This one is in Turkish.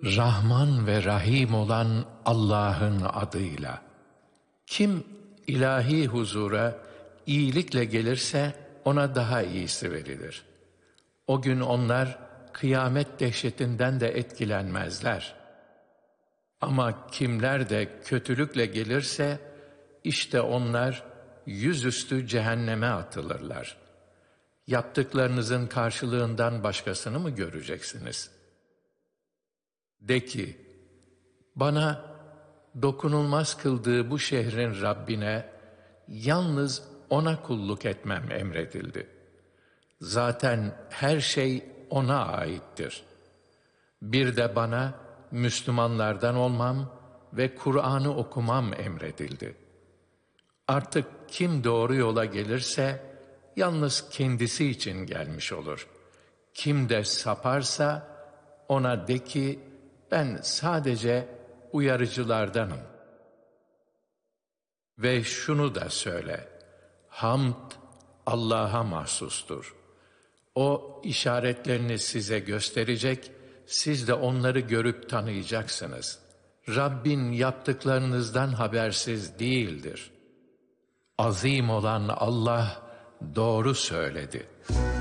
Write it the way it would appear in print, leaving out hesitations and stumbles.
Rahman ve Rahim olan Allah'ın adıyla. Kim ilahi huzura iyilikle gelirse ona daha iyisi verilir. O gün onlar kıyamet dehşetinden de etkilenmezler. Ama kimler de kötülükle gelirse işte onlar yüzüstü cehenneme atılırlar. Yaptıklarınızın karşılığından başkasını mı göreceksiniz? De ki, bana dokunulmaz kıldığı bu şehrin Rabbine yalnız O'na kulluk etmem emredildi. Zaten her şey O'na aittir. Bir de bana Müslümanlardan olmam ve Kur'an'ı okumam emredildi. Artık kim doğru yola gelirse yalnız kendisi için gelmiş olur. Kim de saparsa ona de ki ben sadece uyarıcılardanım. Ve şunu da söyle, hamd Allah'a mahsustur. O işaretlerini size gösterecek, siz de onları görüp tanıyacaksınız. Rabbin yaptıklarınızdan habersiz değildir. Azim olan Allah doğru söyledi.